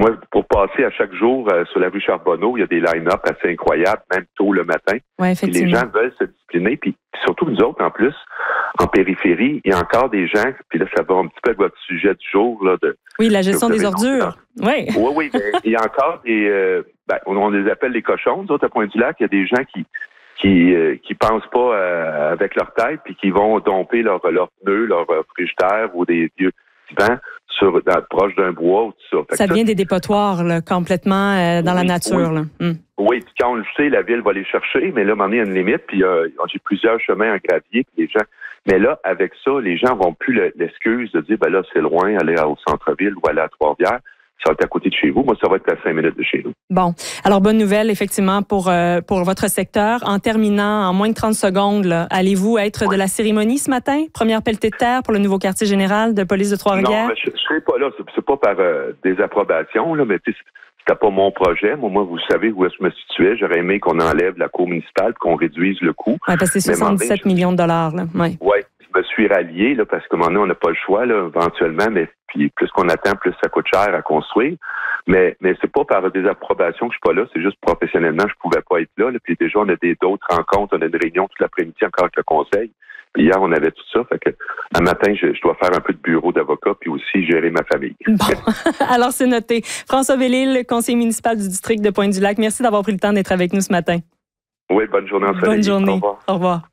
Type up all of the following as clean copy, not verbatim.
moi, pour passer à chaque jour sur la rue Charbonneau, il y a des line-up assez incroyables, même tôt le matin. Ouais, puis les gens veulent se discipliner. Puis surtout nous autres, en plus, en périphérie, il y a encore des gens, puis là, ça va un petit peu avec votre sujet du jour. Là, oui, la gestion des ordures. Oui. Oui, mais il y a encore des... on les appelle les cochons, nous autres, à Pointe-du-Lac. Il y a des gens qui pensent pas avec leur tête, puis qui vont domper leurs pneus, leur frigidaire ou des vieux divans proche d'un bois ou tout ça. Ça devient des dépotoirs là, complètement dans la nature. Oui. Là. Oui, puis quand on le sait, la ville va les chercher, mais là, à un moment donné, il y a une limite, puis j'ai plusieurs chemins en gravier, puis les gens... Mais là, avec ça, les gens n'auront plus l'excuse de dire, là, c'est loin, aller au centre-ville ou aller à Trois-Rivières. Ça va être à côté de chez vous. Moi, ça va être à 5 minutes de chez nous. Bon. Alors, bonne nouvelle, effectivement, pour votre secteur. En terminant, en moins de 30 secondes, là, allez-vous être de la cérémonie ce matin? Première pelletée de terre pour le nouveau quartier général de police de Trois-Rivières? Non, mais je ne serai pas là. C'est pas par désapprobation, là, mais c'était pas mon projet. Moi, vous savez où est-ce que je me situais. J'aurais aimé qu'on enlève la cour municipale, qu'on réduise le coût. Oui, parce que c'est 77 millions de dollars. Oui, je me suis rallié, là, parce qu'à un moment donné, on n'a pas le choix, là, éventuellement, mais puis plus qu'on attend, plus ça coûte cher à construire. Mais c'est pas par désapprobation que je suis pas là, c'est juste professionnellement, je pouvais pas être là. Puis déjà, on a d'autres rencontres, on a une réunion toute l'après-midi encore avec le conseil. Puis hier, on avait tout ça. Fait que un matin, je dois faire un peu de bureau d'avocat puis aussi gérer ma famille. Bon, alors c'est noté. François Bellil, conseiller municipal du district de Pointe-du-Lac, merci d'avoir pris le temps d'être avec nous ce matin. Oui, bonne journée en soleil. Bonne journée. Au revoir. Au revoir.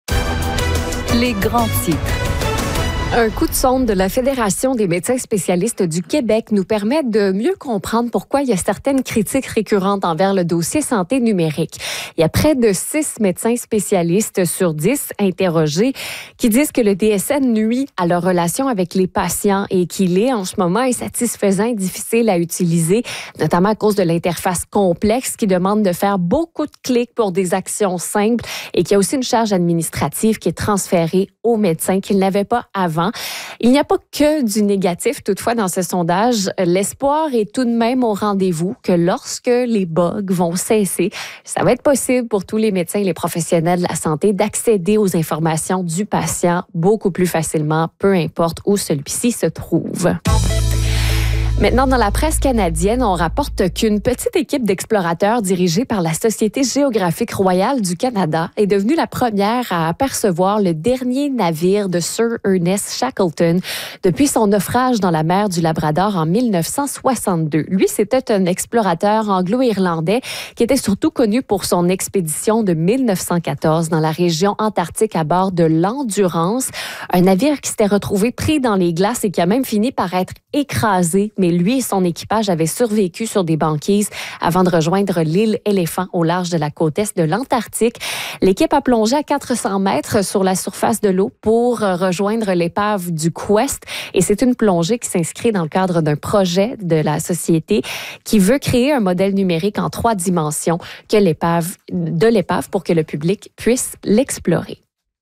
Les grands titres. Un coup de sonde de la Fédération des médecins spécialistes du Québec nous permet de mieux comprendre pourquoi il y a certaines critiques récurrentes envers le dossier santé numérique. Il y a près de 6 médecins spécialistes sur 10 interrogés qui disent que le DSN nuit à leur relation avec les patients et qu'il est en ce moment insatisfaisant et difficile à utiliser, notamment à cause de l'interface complexe qui demande de faire beaucoup de clics pour des actions simples et qu'il y a aussi une charge administrative qui est transférée aux médecins qu'ils n'avaient pas avant. Il n'y a pas que du négatif, toutefois, dans ce sondage. L'espoir est tout de même au rendez-vous que lorsque les bugs vont cesser, ça va être possible pour tous les médecins et les professionnels de la santé d'accéder aux informations du patient beaucoup plus facilement, peu importe où celui-ci se trouve. Maintenant, dans la presse canadienne, on rapporte qu'une petite équipe d'explorateurs dirigée par la Société géographique royale du Canada est devenue la première à apercevoir le dernier navire de Sir Ernest Shackleton depuis son naufrage dans la mer du Labrador en 1962. Lui, c'était un explorateur anglo-irlandais qui était surtout connu pour son expédition de 1914 dans la région antarctique à bord de l'Endurance, un navire qui s'était retrouvé pris dans les glaces et qui a même fini par être écrasé, mais lui et son équipage avaient survécu sur des banquises avant de rejoindre l'île Éléphant au large de la côte est de l'Antarctique. L'équipe a plongé à 400 mètres sur la surface de l'eau pour rejoindre l'épave du Quest et c'est une plongée qui s'inscrit dans le cadre d'un projet de la société qui veut créer un modèle numérique en 3 dimensions de l'épave pour que le public puisse l'explorer.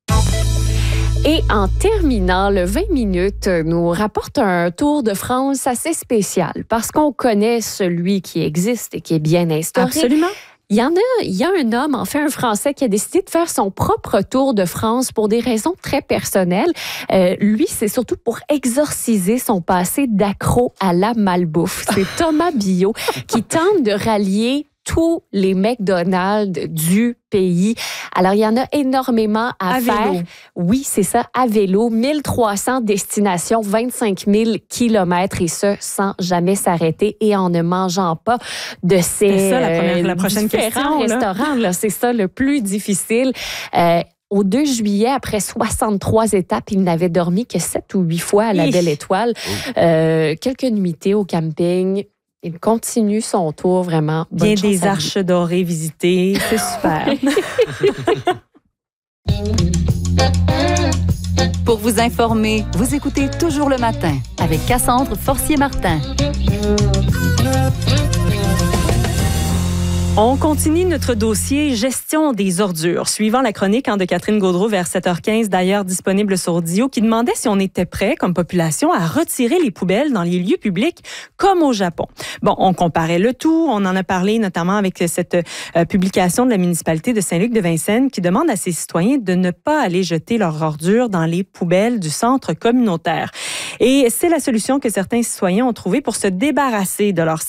Et en terminant, le 20 minutes nous rapporte un Tour de France assez spécial parce qu'on connaît celui qui existe et qui est bien instauré. Absolument. Il y a un homme, en fait un Français, qui a décidé de faire son propre Tour de France pour des raisons très personnelles. Lui, c'est surtout pour exorciser son passé d'accro à la malbouffe. C'est Thomas Biot qui tente de rallier tous les McDonald's du pays. Alors, il y en a énormément à faire. Vélo. Oui, c'est ça, à vélo. 1300 destinations, 25 000 kilomètres et ce, sans jamais s'arrêter et en ne mangeant pas de ces c'est ça, la prochaine différents question, restaurants. Là, c'est ça le plus difficile. Au 2 juillet, après 63 étapes, il n'avait dormi que 7 ou 8 fois à la Belle Étoile. Quelques nuitées au camping. Il continue son tour, vraiment. Bien des arches dorées visitées. C'est super. Pour vous informer, vous écoutez Toujours le matin avec Cassandre Forcier-Martin. On continue notre dossier gestion des ordures, suivant la chronique de Catherine Gaudreault vers 7h15, d'ailleurs disponible sur Audio, qui demandait si on était prêt, comme population, à retirer les poubelles dans les lieux publics, comme au Japon. Bon, on comparait le tout, on en a parlé notamment avec cette publication de la municipalité de Saint-Luc-de-Vincennes qui demande à ses citoyens de ne pas aller jeter leurs ordures dans les poubelles du centre communautaire. Et c'est la solution que certains citoyens ont trouvée pour se débarrasser de leurs